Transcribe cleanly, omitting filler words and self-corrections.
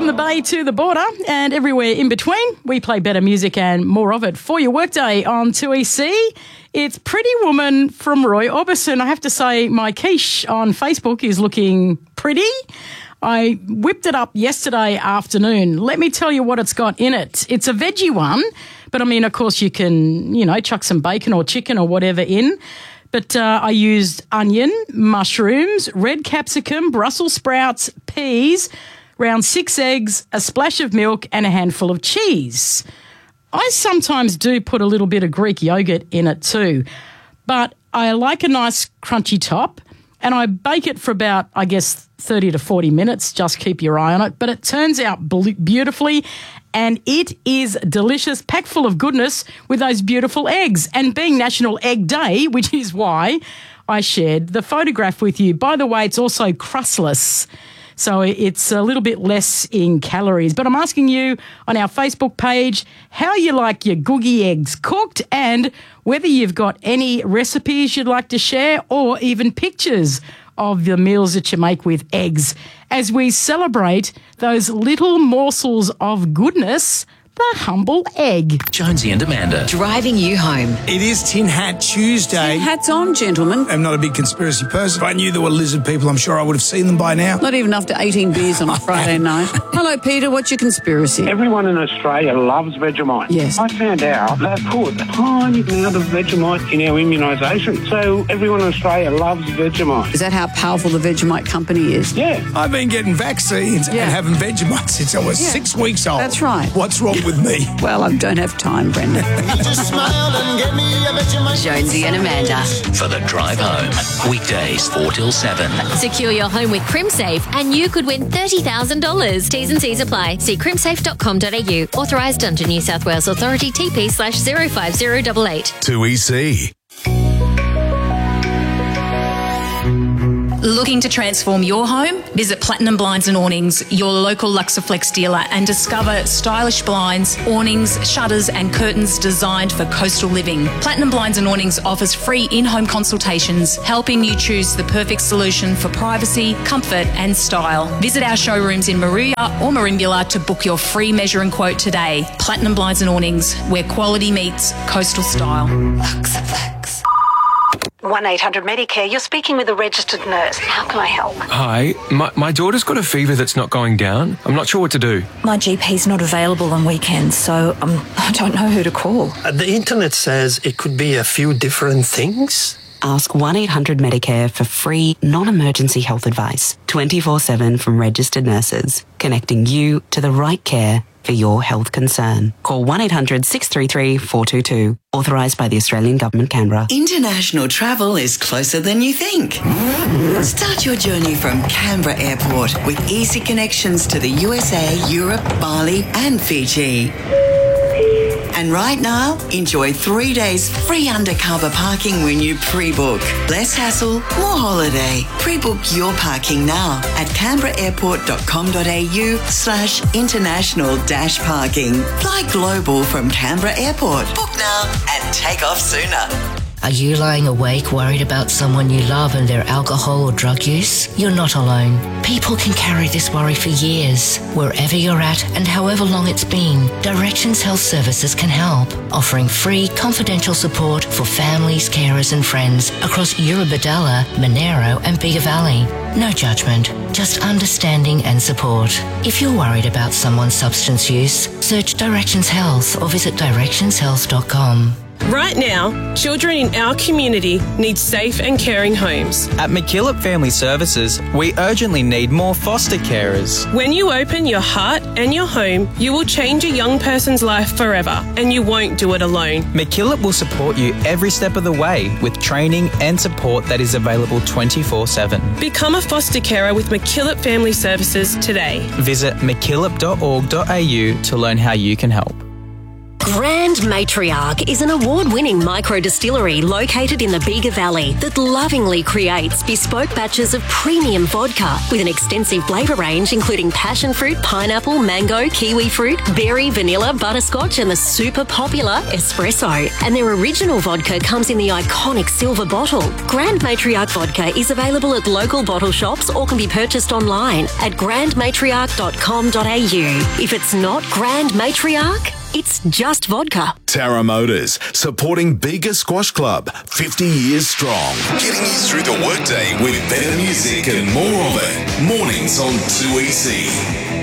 the bay to the border and everywhere in between, we play better music and more of it for your workday on 2EC. It's Pretty Woman from Roy Orbison. I have to say my quiche on Facebook is looking pretty. I whipped it up yesterday afternoon. Let me tell you what it's got in it. It's a veggie one, but I mean, of course, you can, chuck some bacon or chicken or whatever in. But I used onion, mushrooms, red capsicum, Brussels sprouts, peas, around 6 eggs, a splash of milk and a handful of cheese. I sometimes do put a little bit of Greek yogurt in it too, but I like a nice crunchy top and I bake it for about, 30 to 40 minutes. Just keep your eye on it. But it turns out beautifully and it is delicious, packed full of goodness with those beautiful eggs. And being National Egg Day, which is why I shared the photograph with you. By the way, it's also crustless. So it's a little bit less in calories. But I'm asking you on our Facebook page how you like your googie eggs cooked and whether you've got any recipes you'd like to share or even pictures of the meals that you make with eggs as we celebrate those little morsels of goodness, the humble egg. Jonesy and Amanda. Driving you home. It is Tin Hat Tuesday. Tin hats on, gentlemen. I'm not a big conspiracy person. If I knew there were lizard people, I'm sure I would have seen them by now. Not even after 18 beers on a Friday night. Hello, Peter. What's your conspiracy? Everyone in Australia loves Vegemite. Yes. I found out they put a tiny amount of Vegemite in our immunisation. So everyone in Australia loves Vegemite. Is that how powerful the Vegemite company is? Yeah. I've been getting vaccines and having Vegemite since I was 6 weeks old. That's right. What's wrong with me? Well, I don't have time, Brenda. Jonesy and Amanda. For the drive home. Weekdays 4 till 7. Secure your home with CrimSafe and you could win $30,000. T's and C's apply. See crimsafe.com.au. Authorised under New South Wales Authority TP/05088. 2EC. Looking to transform your home? Visit Platinum Blinds and Awnings, your local Luxaflex dealer, and discover stylish blinds, awnings, shutters and curtains designed for coastal living. Platinum Blinds and Awnings offers free in-home consultations, helping you choose the perfect solution for privacy, comfort and style. Visit our showrooms in Maruya or Merimbula to book your free measure and quote today. Platinum Blinds and Awnings, where quality meets coastal style. Luxaflex. 1-800-Medicare. You're speaking with a registered nurse. How can I help? Hi, my daughter's got a fever that's not going down. I'm not sure what to do. My GP's not available on weekends, so I don't know who to call. The internet says it could be a few different things. Ask 1-800-Medicare for free, non-emergency health advice, 24/7 from registered nurses, connecting you to the right care for your health concern. Call 1-800-633-422. Authorised by the Australian Government, Canberra. International travel is closer than you think. Start your journey from Canberra Airport with easy connections to the USA, Europe, Bali and Fiji. And right now, enjoy 3 days free undercover parking when you pre-book. Less hassle, more holiday. Pre-book your parking now at canberraairport.com.au/international-parking. Fly global from Canberra Airport. Book now and take off sooner. Are you lying awake worried about someone you love and their alcohol or drug use? You're not alone. People can carry this worry for years. Wherever you're at and however long it's been, Directions Health Services can help, offering free confidential support for families, carers and friends across Eurobodalla, Monero and Bega Valley. No judgment, just understanding and support. If you're worried about someone's substance use, search Directions Health or visit directionshealth.com. Right now, children in our community need safe and caring homes. At McKillop Family Services, we urgently need more foster carers. When you open your heart and your home, you will change a young person's life forever, and you won't do it alone. McKillop will support you every step of the way with training and support that is available 24/7. Become a foster carer with McKillop Family Services today. Visit mckillop.org.au to learn how you can help. Grand Matriarch is an award-winning micro-distillery located in the Bega Valley that lovingly creates bespoke batches of premium vodka with an extensive flavour range including passion fruit, pineapple, mango, kiwi fruit, berry, vanilla, butterscotch and the super popular espresso. And their original vodka comes in the iconic silver bottle. Grand Matriarch vodka is available at local bottle shops or can be purchased online at grandmatriarch.com.au. If it's not Grand Matriarch, it's just vodka. Tara Motors, supporting Bega Squash Club, 50 years strong. Getting you through the workday with better music and more of it. Mornings on 2EC.